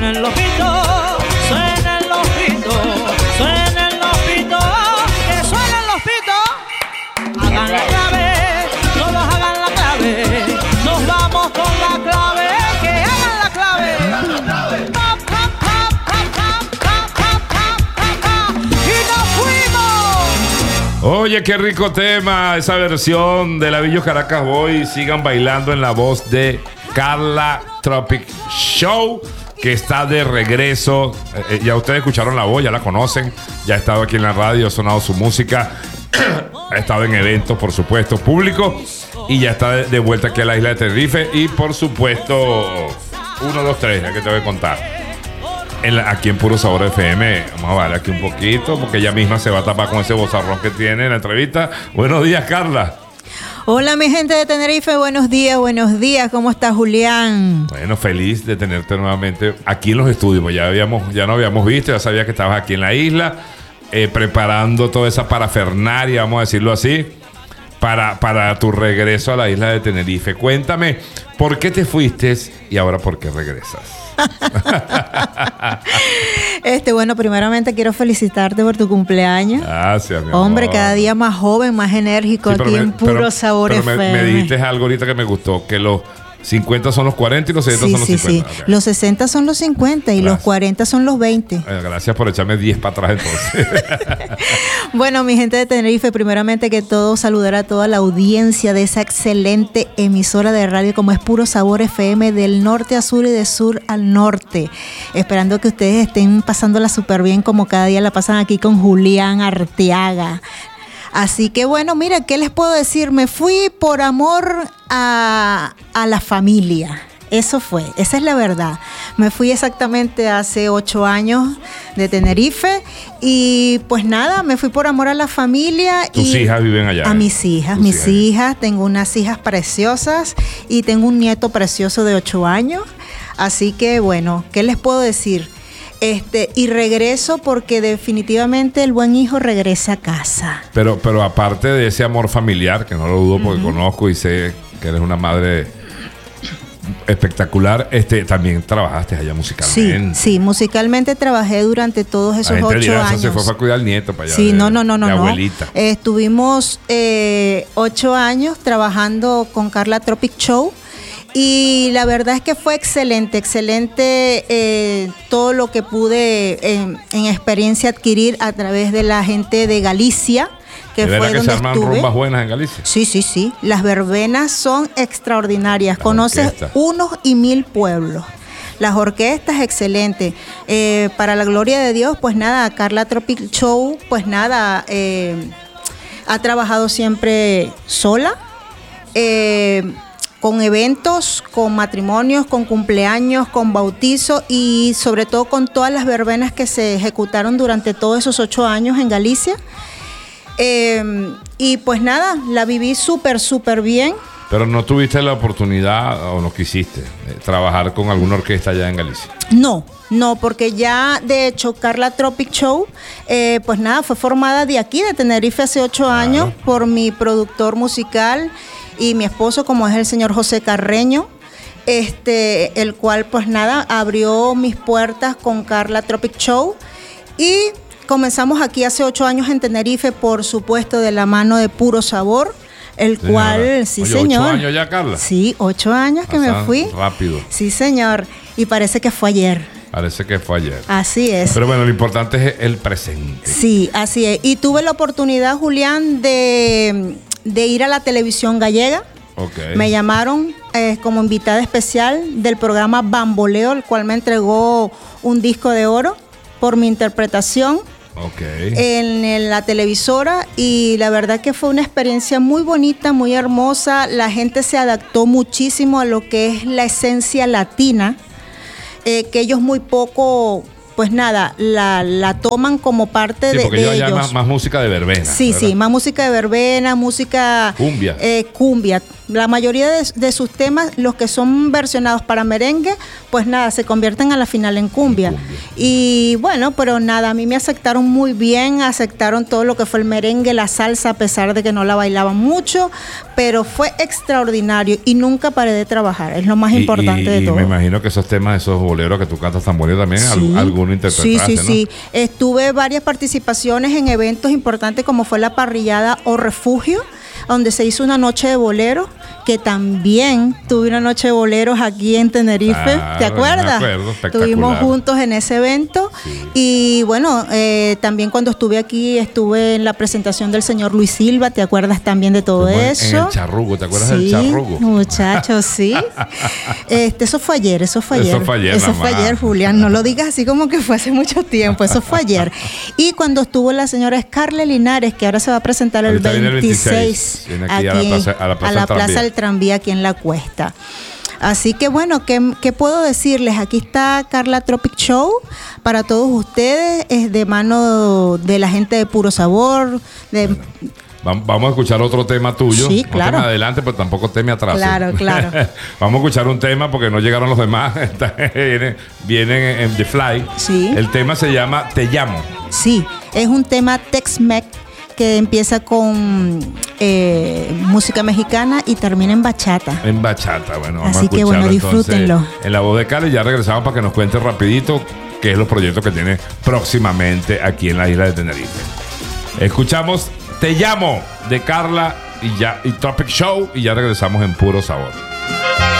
Suenen los pitos, suenen los pitos, suenen los pitos, que suenen los pitos. Hagan la clave, todos hagan la clave. Nos vamos con la clave, que hagan la clave. Pa, pa, pa, pa, pa, pa, pa, pa, pa, pa. Y nos fuimos. Oye, qué rico tema, esa versión de la Villos Caracas Boys. Sigan bailando en la voz de Carla Tropic Show, que está de regreso. Ya ustedes escucharon la voz, ya la conocen. Ya ha estado aquí en la radio, ha sonado su música. Ha estado en eventos, por supuesto, públicos. Y ya está de vuelta aquí a la isla de Tenerife. Y por supuesto, 1, 2, 3, ya que te voy a contar. Aquí en Puro Sabor FM, vamos a bailar aquí un poquito, porque ella misma se va a tapar con ese vozarrón que tiene en la entrevista. Buenos días, Carla. Hola, mi gente de Tenerife, buenos días, ¿cómo está Julián? Bueno, feliz de tenerte nuevamente aquí en los estudios, pues ya no habíamos visto, ya sabía que estabas aquí en la isla, preparando toda esa parafernaria, vamos a decirlo así, para tu regreso a la isla de Tenerife. Cuéntame, ¿por qué te fuiste y ahora por qué regresas? Bueno, primeramente quiero felicitarte por tu cumpleaños. Gracias, mi Hombre, amor. cada día más joven, más enérgico, Sí, aquí en Puro Sabor FM. Me dijiste algo ahorita que me gustó, que los 50 son los 40 y los 60 son los 50. Sí. Okay. Los 60 son los 50 y los 40 son los 20. Gracias por echarme 10 para atrás entonces. Bueno, mi gente de Tenerife, primeramente que todo, saludar a toda la audiencia de esa excelente emisora de radio como es Puro Sabor FM, del norte a sur y de sur al norte. Esperando que ustedes estén pasándola súper bien como cada día la pasan aquí con Julián Arteaga. Así que bueno, mira, ¿qué les puedo decir? Me fui por amor a la familia. Eso fue, esa es la verdad. Me fui exactamente hace 8 años de Tenerife y pues nada, me fui por amor a la familia. ¿Tus hijas viven allá? A mis hijas, tengo unas hijas preciosas y tengo un nieto precioso de 8 años. Así que bueno, ¿qué les puedo decir? Y regreso porque definitivamente el buen hijo regresa a casa. Pero aparte de ese amor familiar, que no lo dudo porque conozco y sé que eres una madre espectacular, también trabajaste allá musicalmente. Sí, musicalmente trabajé durante todos esos 8 años. Se fue para cuidar al nieto para allá. Sí, no. Abuelita. Estuvimos 8 años trabajando con Carla Tropic Show. Y la verdad es que fue excelente todo lo que pude en experiencia adquirir a través de la gente de Galicia, que fue donde se arman estuve. rumbas buenas en Galicia? Sí. Las verbenas son extraordinarias. Conoces orquestas. 1 y 1000 pueblos. Las orquestas, excelentes. Para la gloria de Dios, pues nada, Carla Tropic Show, pues nada, ha trabajado siempre sola. Con eventos, con matrimonios, con cumpleaños, con bautizos y sobre todo con todas las verbenas que se ejecutaron durante todos esos 8 años en Galicia. Y pues nada, la viví súper bien. Pero no tuviste la oportunidad o no quisiste trabajar con alguna orquesta allá en Galicia. No, porque ya de hecho Carla Tropic Show, pues nada, fue formada de aquí, de Tenerife hace 8 años por mi productor musical y mi esposo, como es el señor José Carreño, el cual pues nada, abrió mis puertas con Carla Tropic Show y comenzamos aquí hace 8 años en Tenerife, por supuesto de la mano de Puro Sabor, el Señora. cual, sí, Oye, señor. 8 años ya, Carla. Sí, 8 años que me fui. Rápido. Sí, señor. Y parece que fue ayer. Parece que fue ayer. Así es. Pero bueno, lo importante es el presente. Sí, así es. Y tuve la oportunidad, Julián, de ir a la televisión gallega. Okay. Me llamaron como invitada especial del programa Bamboleo, el cual me entregó un disco de oro por mi interpretación en la televisora, y la verdad que fue una experiencia muy bonita, muy hermosa. La gente se adaptó muchísimo a lo que es la esencia latina, que ellos muy poco, pues nada, la toman como parte de porque ellos. Más música de verbena. Sí, ¿verdad? más música de verbena, música cumbia. Cumbia, La mayoría de sus temas, los que son versionados para merengue, pues nada, se convierten a la final en cumbia. Y bueno, pero nada, a mí me aceptaron muy bien, aceptaron todo lo que fue el merengue, la salsa, a pesar de que no la bailaban mucho, pero fue extraordinario y nunca paré de trabajar, es lo más importante de todo. Me imagino que esos temas, esos boleros que tú cantas tan bonitos también, Sí. alguno interpretaste, ¿no? Sí. Estuve varias participaciones en eventos importantes como fue la parrillada O Refugio, donde se hizo una noche de boleros, que también tuve una noche de boleros aquí en Tenerife, Claro, ¿te acuerdas? me acuerdo, espectacular. Estuvimos juntos en ese evento. Sí. Y bueno, también cuando estuve aquí, estuve en la presentación del señor Luis Silva, ¿te acuerdas también de todo eso? En el charrugo, ¿te acuerdas Sí, del charrugo? muchachos, sí. Eso fue ayer. Eso fue ayer, Julián. No lo digas así como que fue hace mucho tiempo. Eso fue ayer. Y cuando estuvo la señora Scarlett Linares, que ahora se va a presentar el Ahorita viene el 26, viene aquí a la Plaza del Tranvía, aquí en La Cuesta. Así que bueno, ¿qué puedo decirles? Aquí está Carla Tropic Show para todos ustedes, es de mano de la gente de Puro Sabor, de... Vamos a escuchar otro tema tuyo. Sí, No claro. te me adelante, pero tampoco te me atrases. Claro. Vamos a escuchar un tema porque no llegaron los demás. Vienen en The Fly. Sí. El tema se llama Te Llamo. Sí, es un tema Tex-Mex que empieza con música mexicana y termina en bachata. En bachata. Bueno, vamos Así a que, escucharlo bueno, disfrútenlo. entonces en la voz de Cali. Ya regresamos para que nos cuente rapidito qué es los proyectos que tiene próximamente aquí en la isla de Tenerife. Escuchamos Te Llamo de Carla y Tropic Show y ya regresamos en Puro Sabor.